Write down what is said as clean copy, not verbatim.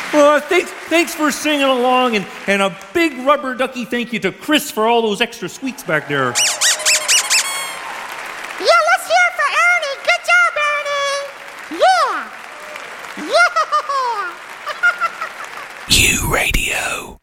Thanks for singing along, and a big rubber ducky thank you to Chris for all those extra sweets back there. Yeah, let's hear it for Ernie. Good job, Ernie. Yeah. Yeah. U Radio.